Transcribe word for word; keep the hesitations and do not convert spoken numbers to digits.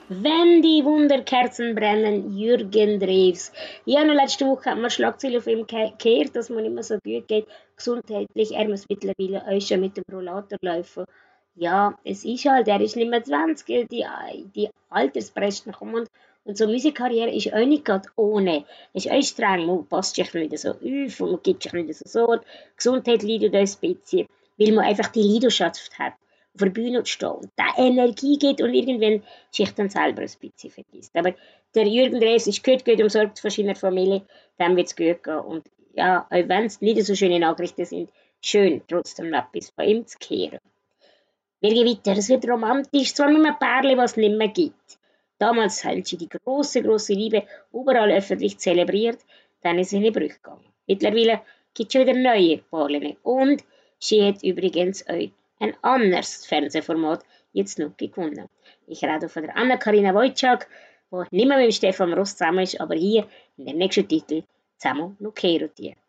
Wenn die Wunderkerzen brennen, Jürgen Drews. Ja, nur letzte Woche hat man Schlagzeilen auf ihm ge- gehört, dass man immer so gut geht, gesundheitlich. Er muss mittlerweile auch schon mit dem Rollator laufen. Ja, es ist halt, er ist nicht mehr zwanzig, die, die Alterspreschen kommen. Und, und so Musikkarriere ist auch nicht gerade ohne. Es ist auch streng, man passt sich nicht so auf und man gibt sich nicht so so. Die Gesundheit leidet auch ein bisschen, weil man einfach die Leidenschaft hat, auf der Bühne zu stehen und da Energie gibt und irgendwann sich dann selber ein bisschen vergisst. Aber der Jürgen Drees ist gut, gut umsorgt von seiner Familie, dem wird es gut gehen. Und ja, auch wenn es nicht so schöne Nachrichten sind, schön trotzdem noch etwas von ihm zu hören. Wir gehen weiter, es wird romantisch, zwar mit einem Pärchen, was es nicht mehr gibt. Damals haben sie die große, große Liebe überall öffentlich zelebriert, dann ist sie in die Brüche gegangen. Mittlerweile gibt es schon wieder neue Pärchen. Und sie hat übrigens auch ein anderes Fernsehformat jetzt noch gewonnen. Ich rede von der Anna-Karina Wojcik, die nicht mehr mit dem Stefan Ross zusammen ist, aber hier in dem nächsten Titel zusammen noch kehren.